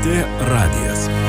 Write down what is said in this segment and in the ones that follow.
radijas.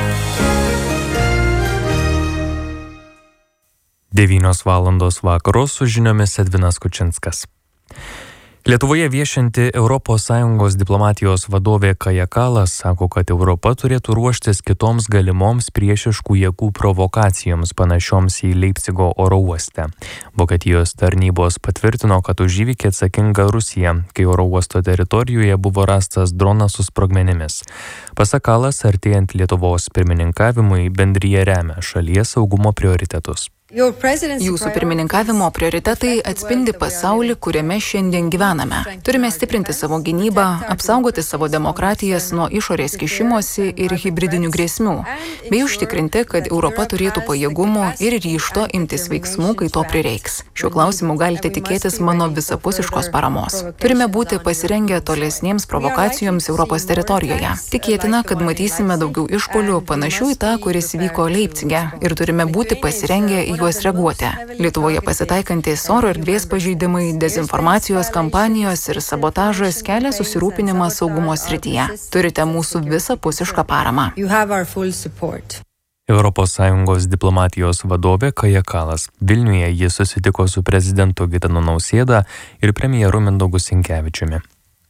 9 valandos vakaro su žiniomis Edvinas Kučinskas. Lietuvoje viešinti ES diplomatijos vadovė Kaja Kallas sako, kad Europa turėtų ruoštis kitoms galimoms priešiškų jėgų provokacijoms panašioms į Leipcigo oro uoste. Vokietijos tarnybos patvirtino, kad už įvykį atsakinga Rusija, kai oro uosto teritorijoje buvo rastas dronas su sprogmenimis. Pasak Kallas, artėjant Lietuvos pirmininkavimui, bendrija remia šalies saugumo prioritetus. Jūsų pirmininkavimo prioritetai atspindi pasaulį, kuriame šiandien gyvename. Turime stiprinti savo gynybą, apsaugoti savo demokratijas nuo išorės kišimosi ir hibridinių grėsmių, bei užtikrinti, kad Europa turėtų pajėgumų ir ryžto imtis veiksmų, kai to prireiks. Šiuo klausimu galite tikėtis mano visapusiškos paramos. Turime būti pasirengę tolesniems provokacijoms Europos teritorijoje. Tikėtina, kad matysime daugiau išpuolių panašių į tą, kuris vyko Leipcige, ir turime būti pasirengę juos reaguoti. Lietuvoje pasitaikantis oro erdvės pažeidimai, dezinformacijos kampanijos ir sabotažas kelia susirūpinimą saugumo srityje. Turite mūsų visapusišką paramą. ES diplomatijos vadovė Kaja Kallas. Vilniuje ji susitiko su prezidentu Gitanu Nausėda ir premjeru Mindaugu Sinkevičiumi.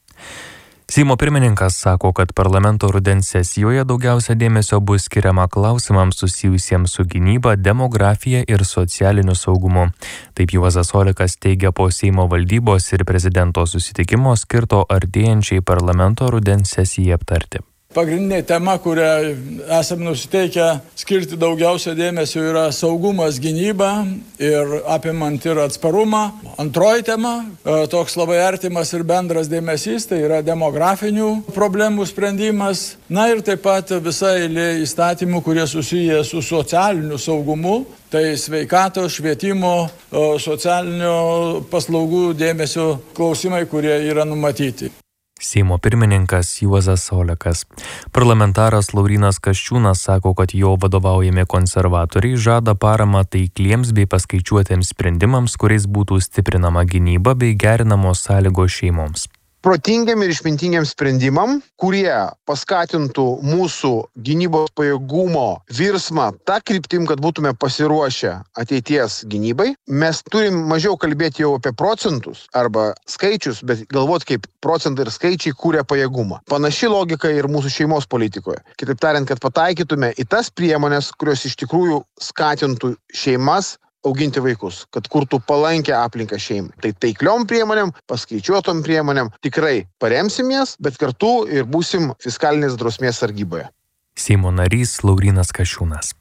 Seimo pirmininkas sako, kad parlamento rudens sesijoje daugiausia dėmesio bus skiriama klausimams susijusiems su gynyba, demografija ir socialiniu saugumu. Taip Juozas Olekas teigia po Seimo valdybos ir prezidento susitikimo skirto artėjančiai parlamento rudens sesijai aptarti. Pagrindinė tema, kurią esame nusiteikę skirti daugiausia dėmesio, yra saugumas, gynyba ir apimant ir atsparumą. Antroji tema, toks labai artimas ir bendras dėmesys, tai yra demografinių problemų sprendimas. Na ir taip pat visa eilė įstatymų, kurie susiję su socialiniu saugumu, tai sveikatos, švietimo, socialinio paslaugų dėmesio klausimai, kurie yra numatyti. Seimo pirmininkas Juozas Olekas. Parlamentaras Laurynas Kasčiūnas sako, kad jo vadovaujami konservatoriai žada paramą taikliems bei paskaičiuotiems sprendimams, kuriais būtų stiprinama gynyba bei gerinamos sąlygos šeimoms. Protingiam ir išmintingiam sprendimam, kurie paskatintų mūsų gynybos pajėgumo virsmą tą kryptim, kad būtume pasiruošę ateities gynybai. Mes turim mažiau kalbėti jau apie procentus arba skaičius, bet galvoti, kaip procentai ir skaičiai kūrė pajėgumą. Panaši logika ir mūsų šeimos politikoje. Kitaip tariant, kad pataikytume į tas priemonės, kurios iš tikrųjų skatintų šeimas auginti vaikus, kad kurtų palankę aplinką šeimai. Tai taikliom priemonėm, paskaičiuotom priemonėm tikrai paremsim jas, bet kartu ir būsim fiskalinės drausmės sargyboje. Seimo narys Laurynas Kasčiūnas.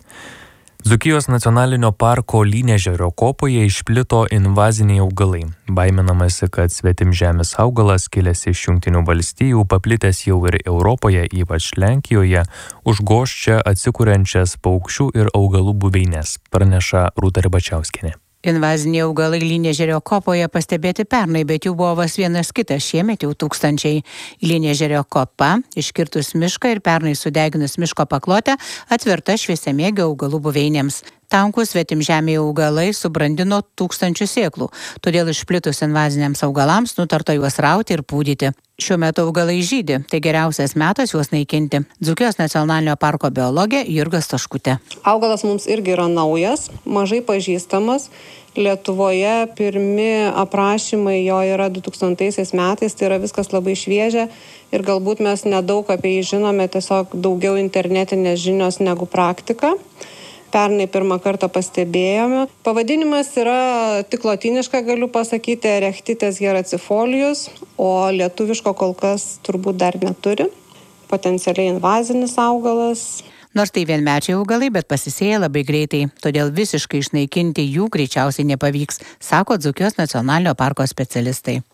Dzūkijos nacionalinio parko Lynežerio kopoje išplito invaziniai augalai. Baiminamasi, kad svetimžemis augalas, kilęs iš Jungtinių valstijų, paplitęs jau ir Europoje, ypač Lenkijoje, užgoš čia atsikuriančias paukščių ir augalų buveines, praneša Rūta Ribačiauskienė. Invaziniai augalai Lynežerio kopoje pastebėti pernai, bet jų buvo vos vienas kitas, šiemet jau tūkstančiai. Lynežerio kopa, iškirtus mišką ir pernai sudeginus miško paklotę, atverta šviesamėgio augalų buveinėms. Tankūs svetimžemiai augalai subrandino tūkstančius sėklų, todėl išplitus invaziniams augalams nutarta juos rauti ir pūdyti. Šiuo metu augalai žydi, tai geriausias metas juos naikinti. Dzūkijos nacionalinio parko biologė Jurga Staškutė. Augalas mums irgi yra naujas, mažai pažįstamas. Lietuvoje pirmi aprašymai jo yra 2000 metais, tai yra viskas labai šviežia ir galbūt mes nedaug apie jį žinome, tiesiog daugiau internetinės žinios negu praktika. Pernai pirmą kartą pastebėjome. Pavadinimas yra tik lotyniška, galiu pasakyti, Erechtites heracifolius, o lietuviško kol kas turbūt dar neturi. Potencialiai invazinis augalas. Nors tai vienmečiai augalai, bet pasisėja labai greitai, todėl visiškai išnaikinti jų greičiausiai nepavyks, sako Dzūkijos nacionalinio parko specialistai.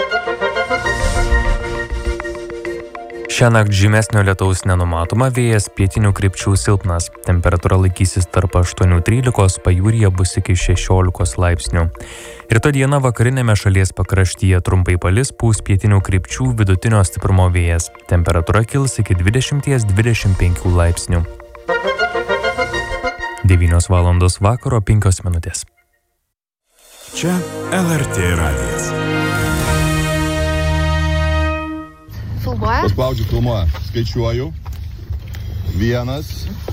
Šiąnakt žymesnio lietaus nenumatoma, vėjas pietinių krypčių silpnas. Temperatūra laikysis tarp 8-13, pajūryje bus iki 16 laipsnių. Rytoj dieną vakarinėme šalies pakraštyje trumpai palis, pūs pietinių krypčių vidutinio stiprumo vėjas. Temperatūra kils iki 20-25 laipsnių. 9 valandos vakaro 5 minutės. Čia LRT radijas. Paspaudžiu filmuoja. Skaičiuoju. 1,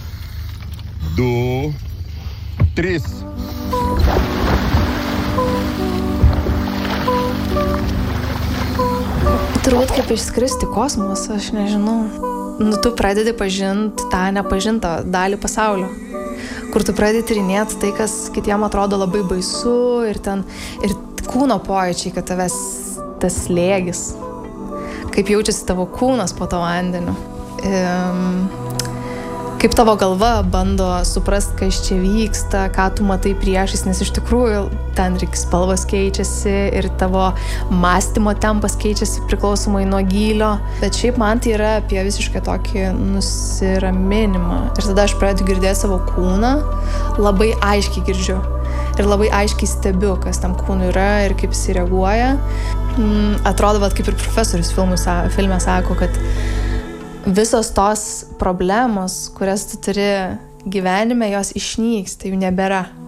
2, 3. Turbūt kaip išskristi į kosmosą, aš nežinau. Tu pradedi pažinti tą nepažintą dalį pasaulio, kur tu pradedi tyrinėti tai, kas kitiem atrodo labai baisu ir kūno pojūčiai, kad tavęs tas slėgis, kaip jaučiasi tavo kūnas po to vandeniu. Kaip tavo galva bando suprast, kas čia vyksta, ką tu matai priešais, nes iš tikrųjų ten spalvos keičiasi ir tavo mąstymo tempas keičiasi priklausomai nuo gylio. Bet šiaip man tai yra apie visiškai tokį nusiraminimą. Ir tada aš pradedu girdėti savo kūną, labai aiškiai girdžiu. Ir labai aiškiai stebiu, kas tam kūnui yra ir kaip jis reaguoja. Atrodo, kaip ir profesorius filme sako, kad visos tos problemos, kurias tu turi gyvenime, jos išnyksta, jų nebėra.